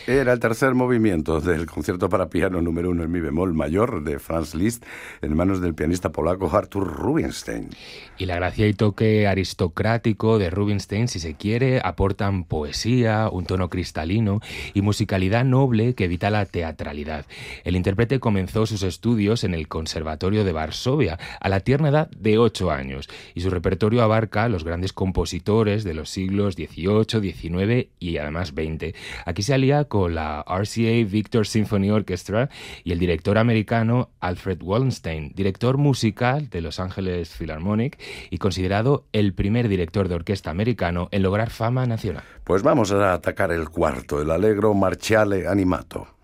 Era el tercer movimiento del concierto para piano número 1 en mi bemol mayor de Franz Liszt, en manos del pianista polaco Artur Rubinstein. Y la gracia y toque aristocrático de Rubinstein, si se quiere, aportan poesía, un tono cristalino y musicalidad noble que evita la teatralidad. El intérprete comenzó sus estudios en el Conservatorio de Varsovia a la tierna edad de 8 años y su repertorio abarca los grandes compositores de los siglos XVIII, XIX y además XX. Aquí se alía con la RCA Victor Symphony Orchestra y el director americano Alfred Wallenstein, director musical de Los Angeles Philharmonic y considerado el primer director de orquesta americano en lograr fama nacional. Pues vamos a atacar el cuarto, el Allegro Marciale Animato.